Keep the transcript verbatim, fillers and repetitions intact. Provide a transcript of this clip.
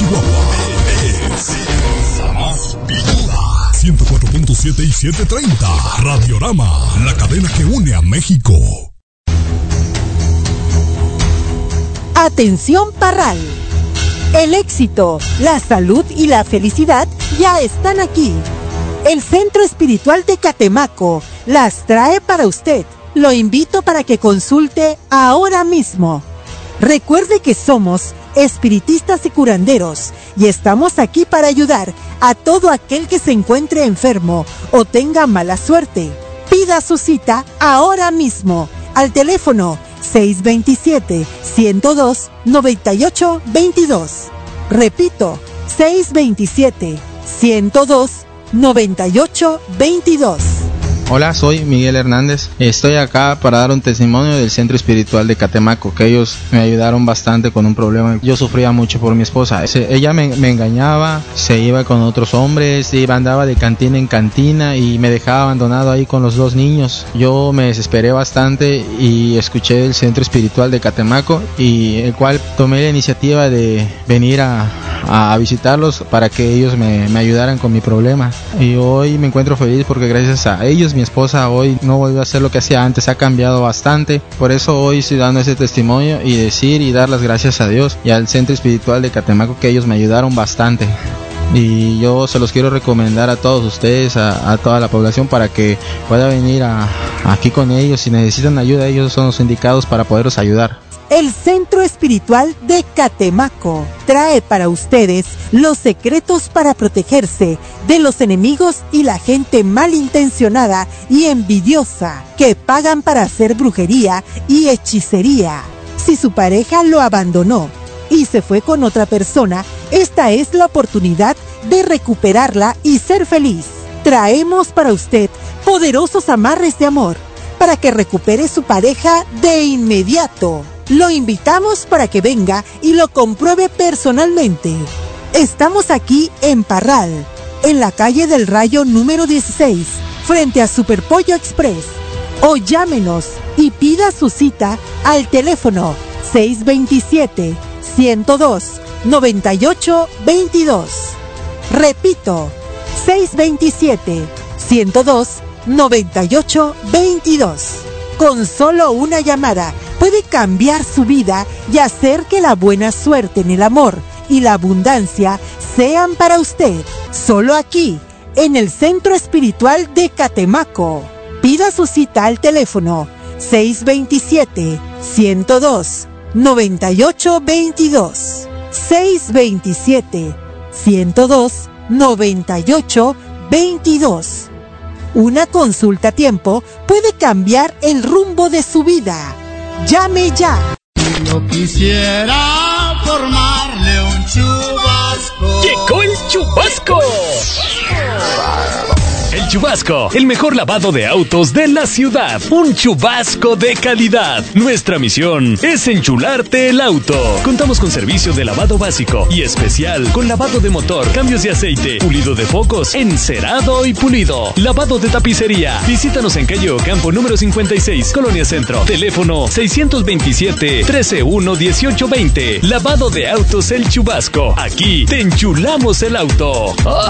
Chihuahua. Es la más picuda. ciento cuatro punto siete y setecientos treinta. Radiorama, la cadena que une a México. Atención Parral. El éxito, la salud y la felicidad ya están aquí. El Centro Espiritual de Catemaco las trae para usted. Lo invito para que consulte ahora mismo. Recuerde que somos espiritistas y curanderos y estamos aquí para ayudar a todo aquel que se encuentre enfermo o tenga mala suerte. Pida su cita ahora mismo al teléfono seis veintisiete, ciento dos, noventa y ocho veintidós. Repito, seis veintisiete, ciento dos, noventa y ocho veintidós. Hola, soy Miguel Hernández. Estoy acá para dar un testimonio del Centro Espiritual de Catemaco, que ellos me ayudaron bastante con un problema. Yo sufría mucho por mi esposa. Ella me, me engañaba, se iba con otros hombres, iba, andaba de cantina en cantina y me dejaba abandonado ahí con los dos niños. Yo me desesperé bastante y escuché el Centro Espiritual de Catemaco, y el cual tomé la iniciativa de venir a, a visitarlos para que ellos me, me ayudaran con mi problema. Y hoy me encuentro feliz porque gracias a ellos mi esposa hoy no volvió a hacer lo que hacía antes, ha cambiado bastante. Por eso hoy estoy dando ese testimonio y decir y dar las gracias a Dios y al Centro Espiritual de Catemaco, que ellos me ayudaron bastante. Y yo se los quiero recomendar a todos ustedes, a, a toda la población, para que pueda venir a, aquí con ellos. Si necesitan ayuda, ellos son los indicados para poderlos ayudar. El Centro Espiritual de Catemaco trae para ustedes los secretos para protegerse de los enemigos y la gente malintencionada y envidiosa que pagan para hacer brujería y hechicería. Si su pareja lo abandonó y se fue con otra persona, esta es la oportunidad de recuperarla y ser feliz. Traemos para usted poderosos amarres de amor para que recupere su pareja de inmediato. Lo invitamos para que venga y lo compruebe personalmente. Estamos aquí en Parral, en la calle del Rayo número dieciséis, frente a Superpollo Express. O llámenos y pida su cita al teléfono seis veintisiete, ciento dos, noventa y ocho veintidós. Repito, seis veintisiete, ciento dos, noventa y ocho veintidós. Con solo una llamada puede cambiar su vida y hacer que la buena suerte en el amor y la abundancia sean para usted. Solo aquí, en el Centro Espiritual de Catemaco. Pida su cita al teléfono seis veintisiete, ciento dos, noventa y ocho veintidós. seis veintisiete, ciento dos, noventa y ocho veintidós. Una consulta a tiempo puede cambiar el rumbo de su vida. Llame ya. Yo quisiera formarle un chubasco. ¡Llegó el chubasco! El Chubasco, el mejor lavado de autos de la ciudad. Un chubasco de calidad. Nuestra misión es enchularte el auto. Contamos con servicio de lavado básico y especial, con lavado de motor, cambios de aceite, pulido de focos, encerado y pulido, lavado de tapicería. Visítanos en calle Ocampo número cincuenta y seis, Colonia Centro. Teléfono seiscientos veintisiete, trece uno, dieciocho veinte. Lavado de autos El Chubasco. Aquí te enchulamos el auto. ¡Oh!